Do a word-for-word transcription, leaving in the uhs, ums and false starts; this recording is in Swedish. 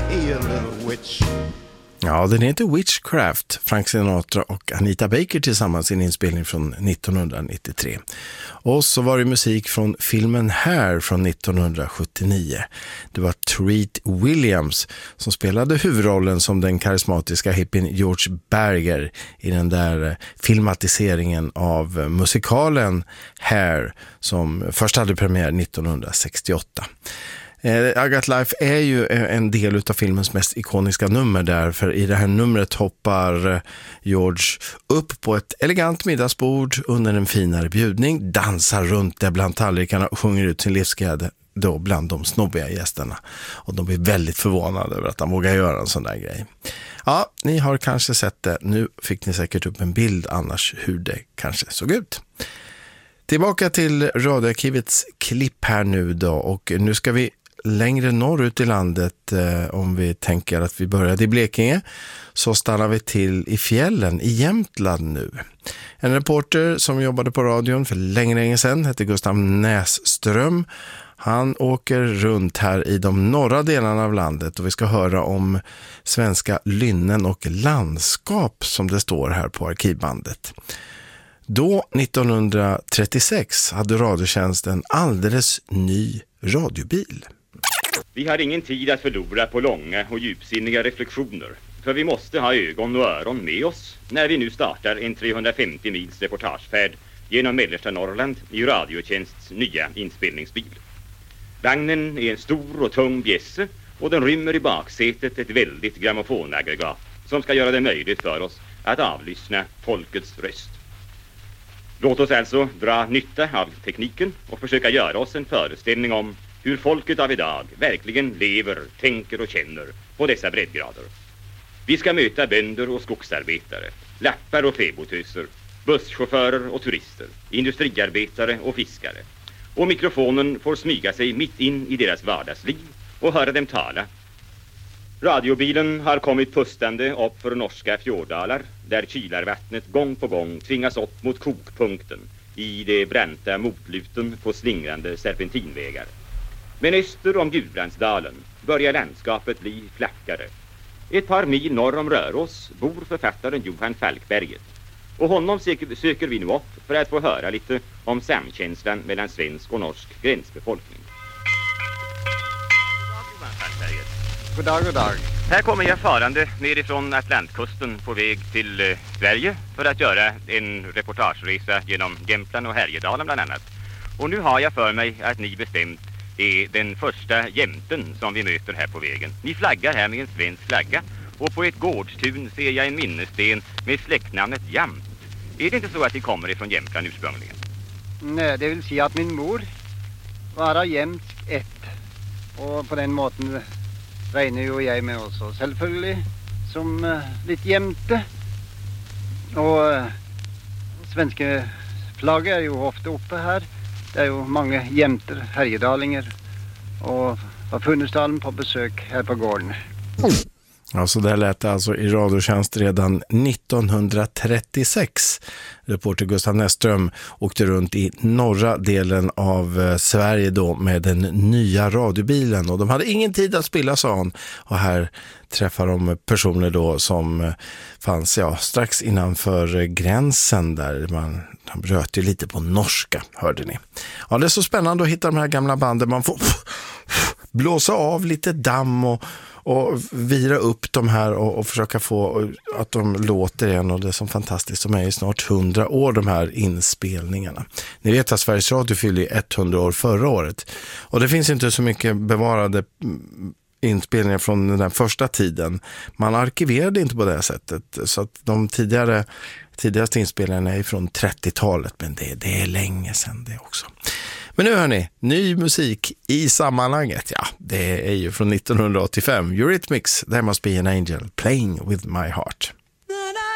Hey, a little witch. Ja, den heter Witchcraft. Frank Sinatra och Anita Baker tillsammans i en inspelning från nittonhundranittiotre. Och så var det musik från filmen Hair från nittonhundrasjuttionio. Det var Treat Williams som spelade huvudrollen som den karismatiska hippien George Berger i den där filmatiseringen av musikalen Hair som först hade premiär nittonhundrasextioåtta. I Got Life är ju en del av filmens mest ikoniska nummer där, för i det här numret hoppar George upp på ett elegant middagsbord under en finare bjudning, dansar runt där bland tallrikarna och sjunger ut sin livsglädje då bland de snobbiga gästerna. Och de blir väldigt förvånade över att han vågar göra en sån där grej. Ja, ni har kanske sett det. Nu fick ni säkert upp en bild annars hur det kanske såg ut. Tillbaka till radioarkivets klipp här nu då, och nu ska vi längre norrut i landet. Eh, om vi tänker att vi började i Blekinge så stannar vi till i fjällen i Jämtland nu. En reporter som jobbade på radion för länge, länge sedan hette Gustav Näsström. Han åker runt här i de norra delarna av landet och vi ska höra om svenska lynnen och landskap som det står här på arkivbandet. Då, nittonhundratrettiosex, hade Radiotjänst en alldeles ny radiobil. Vi har ingen tid att förlora på långa och djupsinniga reflektioner, för vi måste ha ögon och öron med oss när vi nu startar en trehundrafemtio mils reportagefärd genom mellersta Norrland i Radiotjänsts nya inspelningsbil. Vagnen är en stor och tung bjässe och den rymmer i baksätet ett väldigt grammofonaggregat som ska göra det möjligt för oss att avlyssna folkets röst. Låt oss alltså dra nytta av tekniken och försöka göra oss en föreställning om hur folket av idag verkligen lever, tänker och känner på dessa breddgrader. Vi ska möta bönder och skogsarbetare, lappar och fäbotöser, busschaufförer och turister, industriarbetare och fiskare. Och mikrofonen får smyga sig mitt in i deras vardagsliv och höra dem tala. Radiobilen har kommit pustande upp för norska fjorddalar där kylarvattnet gång på gång tvingas upp mot kokpunkten i de branta motluten på slingrande serpentinvägar. Men öster om Gudbrandsdalen börjar landskapet bli flackare. Ett par mil norr om Rörås bor författaren Johan Falkberget. Och honom söker, söker vi nu upp för att få höra lite om samkänslan mellan svensk och norsk gränsbefolkning. Johan Falkberget. God dag, god dag. Här kommer jag farande nerifrån Atlantkusten på väg till eh, Sverige för att göra en reportageresa genom Jämtland och Härjedalen bland annat. Och nu har jag för mig att ni bestämt är den första jämten som vi möter här på vägen. Ni flaggar här med en svensk flagga och på ett gårdstun ser jag en minnessten med släktnamnet Jamt. Är det inte så att ni kommer ifrån Jämtland ursprungligen? Nej, det vill säga att min mor var jämtsk ett. Och på den måten regner ju jag med också. Selvfølgelig som uh, lite jämte. Och uh, svenska flagg är ju ofta uppe här. Det är ju många jämter, härjedalinger och var Funnesdalen på besök här på gården. Ja, så där lät det alltså i Radiotjänst redan nittonhundratrettiosex. Reporter Gustav Näsström åkte runt i norra delen av Sverige då med den nya radiobilen. Och de hade ingen tid att spilla, sa han. Och här träffar de personer då som fanns ja, strax innanför gränsen där man de bröt ju lite på norska, hörde ni. Ja, det är så spännande att hitta de här gamla banden. Man får blåsa av lite damm och och vira upp de här och, och försöka få att de låter igen, och det är så fantastiskt som är i snart hundra år de här inspelningarna. Ni vet att Sveriges Radio fyllde hundra år förra året och det finns inte så mycket bevarade inspelningar från den där första tiden. Man arkiverade inte på det sättet, så att de tidigare tidigaste inspelningarna är från trettiotalet, men det, det är länge sedan det också. Men nu hör ni, ny musik i sammanhanget. Ja, det är ju från nittonhundraåttiofem. Eurythmics, There Must Be an Angel, Playing With My Heart.